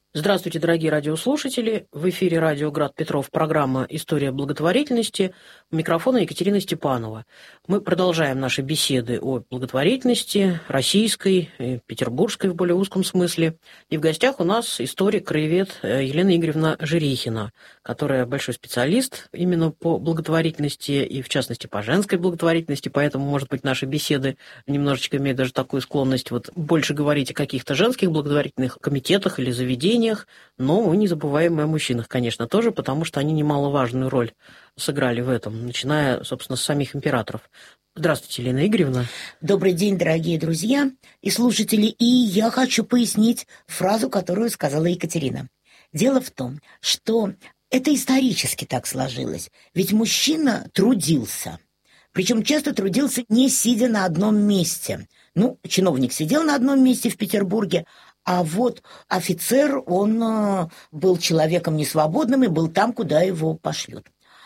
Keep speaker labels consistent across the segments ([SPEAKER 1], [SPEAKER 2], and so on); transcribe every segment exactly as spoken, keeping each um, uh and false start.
[SPEAKER 1] Здравствуйте, дорогие радиослушатели. В эфире радио «Град Петров», программа «История благотворительности». У микрофона Екатерина Степанова. Мы продолжаем наши беседы о благотворительности, российской, петербургской в более узком смысле. И в гостях у нас историк-краевед Елена Игоревна Жирихина, которая большой специалист именно по благотворительности и, в частности, по женской благотворительности. Поэтому, может быть, наши беседы немножечко имеют даже такую склонность вот больше говорить о каких-то женских благотворительных комитетах или заведениях. Но мы не забываем и о мужчинах, конечно, тоже, потому что они немаловажную роль сыграли в этом, начиная, собственно, с самих императоров. Здравствуйте, Елена Игоревна.
[SPEAKER 2] Добрый день, дорогие друзья и слушатели. И я хочу пояснить фразу, которую сказала Екатерина. Дело в том, что это исторически так сложилось. Ведь мужчина трудился. Причем часто трудился не сидя на одном месте. Ну, чиновник сидел на одном месте в Петербурге, а вот офицер, он э, был человеком несвободным и был там, куда его пошлют.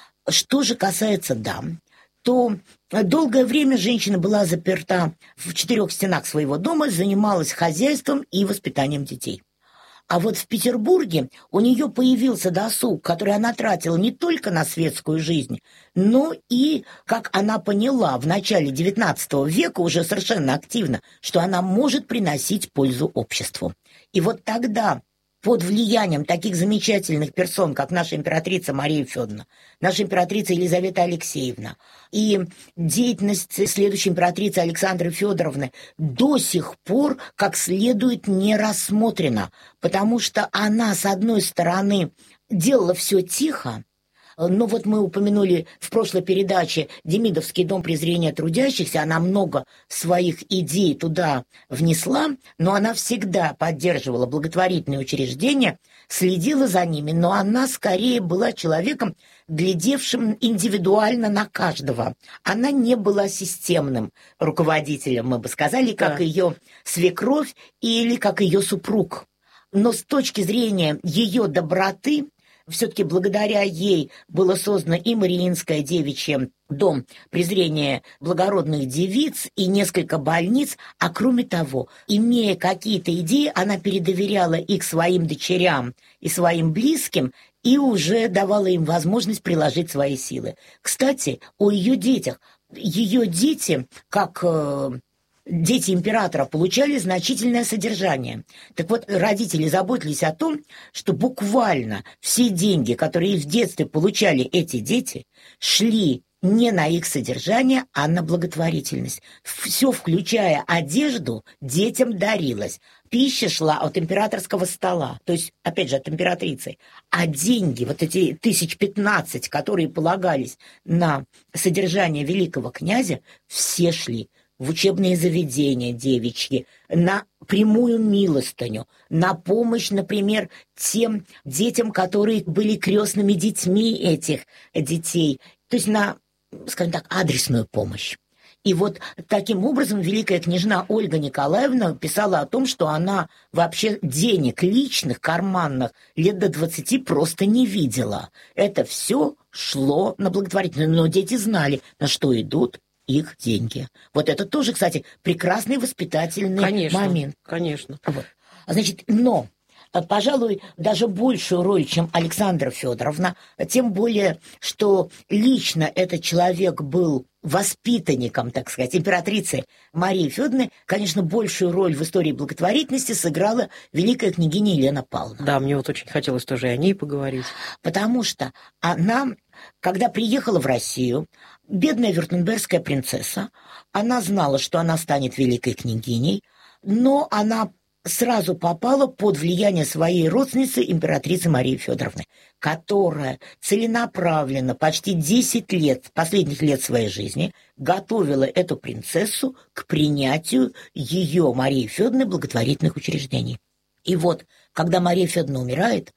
[SPEAKER 2] Что же касается дам, то долгое время женщина была заперта в четырех стенах своего дома, занималась хозяйством и воспитанием детей. А вот в Петербурге у нее появился досуг, который она тратила не только на светскую жизнь, но и, как она поняла в начале девятнадцатого века уже совершенно активно, что она может приносить пользу обществу. И вот тогда, под влиянием таких замечательных персон, как наша императрица Мария Федоровна, наша императрица Елизавета Алексеевна и деятельность следующей императрицы Александры Федоровны до сих пор как следует не рассмотрена, потому что она, с одной стороны, делала все тихо. Ну вот мы упомянули в прошлой передаче Демидовский дом презрения трудящихся, она много своих идей туда внесла, но она всегда поддерживала благотворительные учреждения, следила за ними, но она скорее была человеком, глядевшим индивидуально на каждого. Она не была системным руководителем, мы бы сказали, как да. ее свекровь или как ее супруг. Но с точки зрения ее доброты, все-таки благодаря ей было создано и Мариинское девичье дом презрения благородных девиц, и несколько больниц, а кроме того, имея какие-то идеи, она передоверяла их своим дочерям и своим близким, и уже давала им возможность приложить свои силы. Кстати, о ее детях. Ее дети, как... Дети императора получали значительное содержание. Так вот, родители заботились о том, что буквально все деньги, которые в детстве получали эти дети, шли не на их содержание, а на благотворительность. Все, включая одежду, детям дарилось. Пища шла от императорского стола, то есть, опять же, от императрицы. А деньги, вот эти тысяч пятнадцать, которые полагались на содержание великого князя, все шли в учебные заведения девичьи, на прямую милостыню, на помощь, например, тем детям, которые были крестными детьми этих детей, то есть на, скажем так, адресную помощь. И вот таким образом великая княжна Ольга Николаевна писала о том, что она вообще денег личных, карманных, лет до двадцати просто не видела. Это все шло на благотворительность, но дети знали, на что идут их деньги. Вот это тоже, кстати, прекрасный воспитательный
[SPEAKER 1] конечно,
[SPEAKER 2] момент.
[SPEAKER 1] Конечно,
[SPEAKER 2] вот. Значит, но, пожалуй, даже большую роль, чем Александра Федоровна, тем более, что лично этот человек был воспитанником, так сказать, императрицы Марии Федоровны, конечно, большую роль в истории благотворительности сыграла великая княгиня Елена Павловна.
[SPEAKER 1] Да, мне вот очень хотелось тоже и о ней поговорить.
[SPEAKER 2] Потому что она, когда приехала в Россию, бедная вюртембергская принцесса, она знала, что она станет великой княгиней, но она сразу попала под влияние своей родственницы, императрицы Марии Федоровны, которая целенаправленно почти десять лет, последних лет своей жизни, готовила эту принцессу к принятию ее, Марии Федоровны, благотворительных учреждений. И вот, когда Мария Федоровна умирает,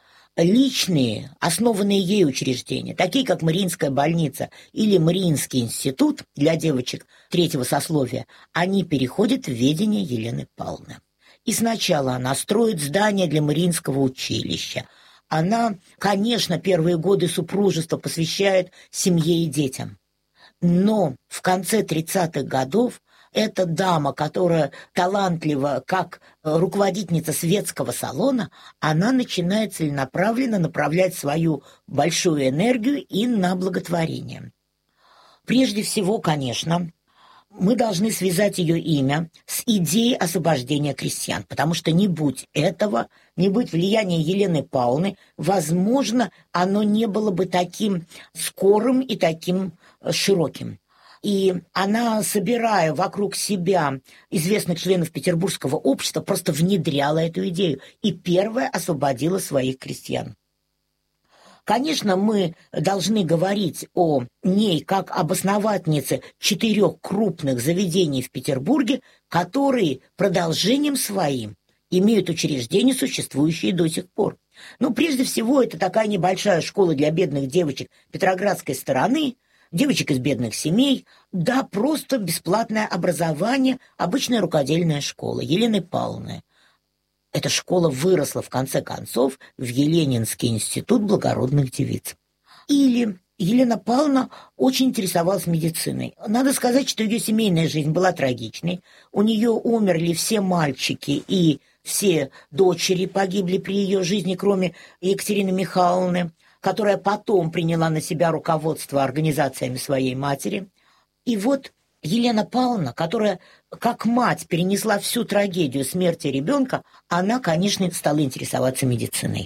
[SPEAKER 2] личные, основанные ей учреждения, такие как Мариинская больница или Мариинский институт для девочек третьего сословия, они переходят в ведение Елены Павловны. И сначала она строит здание для Мариинского училища. Она, конечно, первые годы супружества посвящает семье и детям. Но в конце тридцатых годов эта дама, которая талантлива как руководительница светского салона, она начинает целенаправленно направлять свою большую энергию и на благотворение. Прежде всего, конечно, мы должны связать ее имя с идеей освобождения крестьян, потому что не будь этого, не будь влияния Елены Павловны, возможно, оно не было бы таким скорым и таким широким. И она, собирая вокруг себя известных членов Петербургского общества, просто внедряла эту идею и первая освободила своих крестьян. Конечно, мы должны говорить о ней как об основательнице четырех крупных заведений в Петербурге, которые продолжением своим имеют учреждения, существующие до сих пор. Ну, прежде всего, это такая небольшая школа для бедных девочек Петроградской стороны, девочек из бедных семей, да, просто бесплатное образование, обычная рукодельная школа Елены Павловны. Эта школа выросла, в конце концов, в Еленинский институт благородных девиц. Или Елена Павловна очень интересовалась медициной. Надо сказать, что ее семейная жизнь была трагичной. У нее умерли все мальчики, и все дочери погибли при ее жизни, кроме Екатерины Михайловны, которая потом приняла на себя руководство организациями своей матери. И вот Елена Павловна, которая как мать перенесла всю трагедию смерти ребенка, она, конечно, стала интересоваться медициной.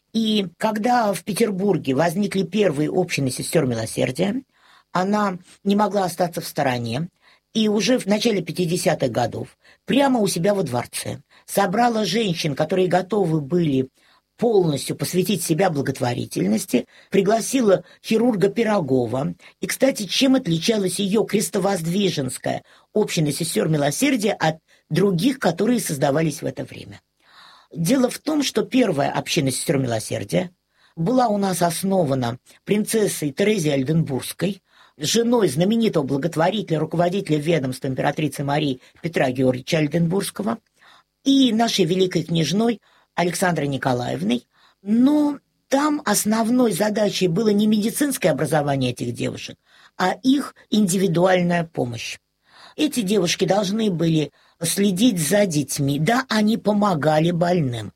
[SPEAKER 2] И когда в Петербурге возникли первые общины сестер милосердия, она не могла остаться в стороне, и уже в начале пятидесятых годов прямо у себя во дворце собрала женщин, которые готовы были полностью посвятить себя благотворительности, пригласила хирурга Пирогова. И, кстати, чем отличалась ее крестовоздвиженская община сестер милосердия от других, которые создавались в это время? Дело в том, что первая община сестер милосердия была у нас основана принцессой Терезией Ольденбургской, женой знаменитого благотворителя, руководителя ведомства императрицы Марии Петра Георгиевича Ольденбургского и нашей великой княжной Александрой Николаевной, но там основной задачей было не медицинское образование этих девушек, а их индивидуальная помощь. Эти девушки должны были следить за детьми. Да, они помогали больным,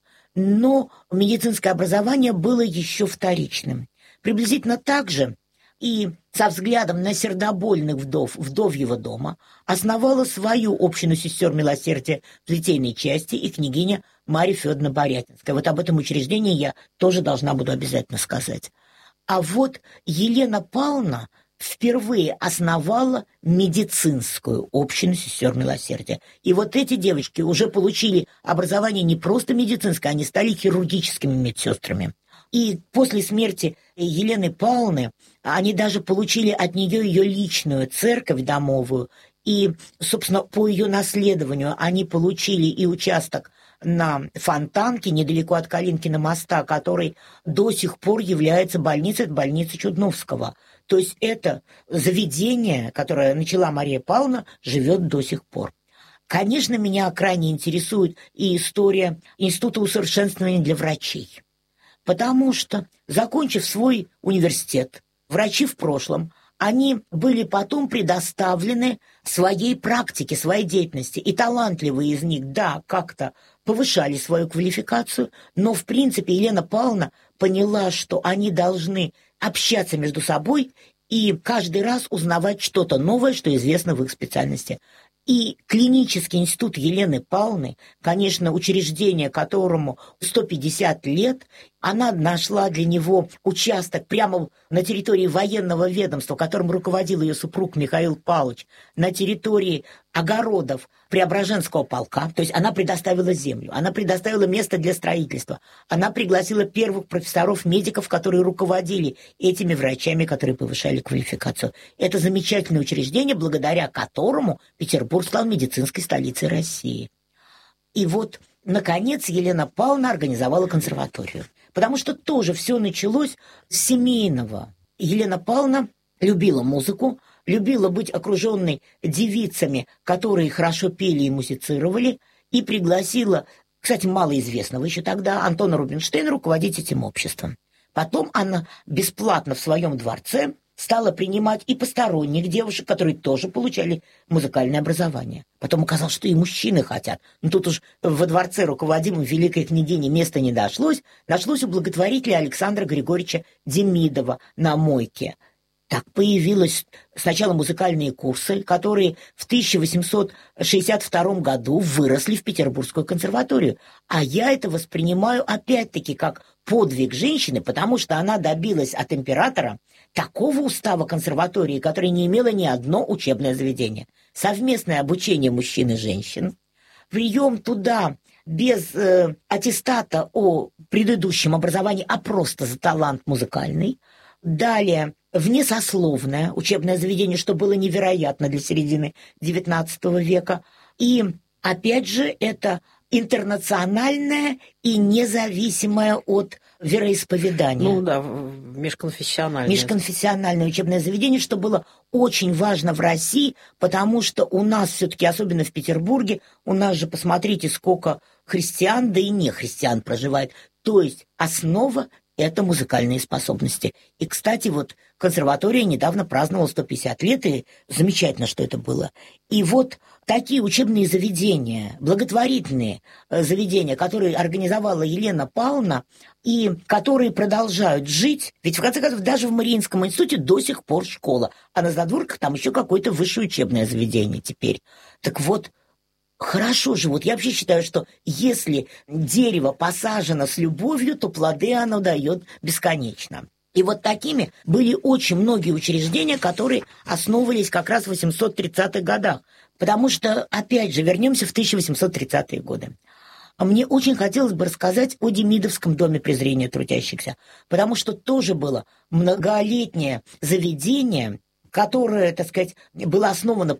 [SPEAKER 2] но медицинское образование было еще вторичным. Приблизительно так же и со взглядом на сердобольных вдов вдовьего дома основала свою общину сестер милосердия в Литейной части и княгиня Марья Федоровна Борятинская. Вот об этом учреждении я тоже должна буду обязательно сказать. А вот Елена Павловна впервые основала медицинскую общину сестер милосердия. И вот эти девочки уже получили образование не просто медицинское, они стали хирургическими медсестрами. И после смерти Елены Павловны они даже получили от нее ее личную церковь домовую. И, собственно, по ее наследованию они получили и участок на Фонтанке, недалеко от Калинкина моста, который до сих пор является больницей, больницей Чудновского. То есть это заведение, которое начала Мария Павловна, живет до сих пор. Конечно, меня крайне интересует и история Института усовершенствования для врачей. Потому что, закончив свой университет, врачи в прошлом, они были потом предоставлены своей практике, своей деятельности. И талантливые из них, да, как-то повышали свою квалификацию, но, в принципе, Елена Павловна поняла, что они должны общаться между собой и каждый раз узнавать что-то новое, что известно в их специальности. И клинический институт Елены Павловны, конечно, учреждение, которому сто пятьдесят лет, она нашла для него участок прямо на территории военного ведомства, которым руководил ее супруг Михаил Павлович, на территории огородов Преображенского полка. То есть она предоставила землю, она предоставила место для строительства, она пригласила первых профессоров-медиков, которые руководили этими врачами, которые повышали квалификацию. Это замечательное учреждение, благодаря которому Петербург стал медицинской столицей России. И вот, наконец, Елена Павловна организовала консерваторию. Потому что тоже все началось с семейного. Елена Павловна любила музыку, любила быть окруженной девицами, которые хорошо пели и музицировали, и пригласила, кстати, малоизвестного еще тогда, Антона Рубинштейна руководить этим обществом. Потом она бесплатно в своем дворце стала принимать и посторонних девушек, которые тоже получали музыкальное образование. Потом оказалось, что и мужчины хотят. Но тут уж во дворце, руководимом великой княгиней, места не нашлось. Нашлось у благотворителя Александра Григорьевича Демидова на Мойке. Так появились сначала музыкальные курсы, которые в тысяча восемьсот шестьдесят втором году выросли в Петербургскую консерваторию. А я это воспринимаю опять-таки как подвиг женщины, потому что она добилась от императора такого устава консерватории, который не имело ни одно учебное заведение. Совместное обучение мужчин и женщин, прием туда без э, аттестата о предыдущем образовании, а просто за талант музыкальный. Далее внесословное учебное заведение, что было невероятно для середины девятнадцатого века. И, опять же, это интернациональное и независимое от вероисповедания.
[SPEAKER 1] Ну да, межконфессиональное.
[SPEAKER 2] Межконфессиональное учебное заведение, что было очень важно в России, потому что у нас все-таки, особенно в Петербурге, у нас же, посмотрите, сколько христиан, да и не христиан проживает. То есть основа — это музыкальные способности. И, кстати, вот консерватория недавно праздновала сто пятьдесят лет, и замечательно, что это было. И вот такие учебные заведения, благотворительные заведения, которые организовала Елена Павловна, и которые продолжают жить, ведь, в конце концов, даже в Мариинском институте до сих пор школа, а на задворках там еще какое-то высшее учебное заведение теперь. Так вот, хорошо же, вот я вообще считаю, что если дерево посажено с любовью, то плоды оно дает бесконечно. И вот такими были очень многие учреждения, которые основывались как раз в восемьсот тридцатых годах. Потому что, опять же, вернемся в тысяча восемьсот тридцатые годы. Мне очень хотелось бы рассказать о Демидовском доме презрения трудящихся, потому что тоже было многолетнее заведение, которое, так сказать, было основано